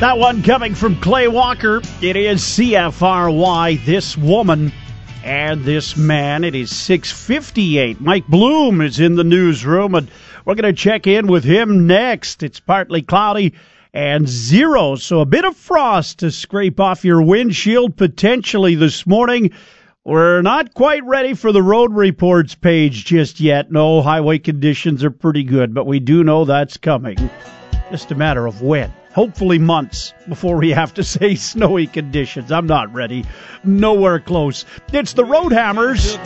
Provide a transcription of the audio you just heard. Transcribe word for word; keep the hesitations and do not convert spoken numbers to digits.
That one coming from Clay Walker. It is C F R Y, This Woman and This Man. It is six fifty-eight. Mike Bloom is in the newsroom, and we're going to check in with him next. It's partly cloudy and zero, so a bit of frost to scrape off your windshield potentially this morning. We're not quite ready for the road reports page just yet. No, highway conditions are pretty good, but we do know that's coming. Just a matter of when. Hopefully months before we have to say snowy conditions. I'm not ready. Nowhere close. It's the Road Hammers.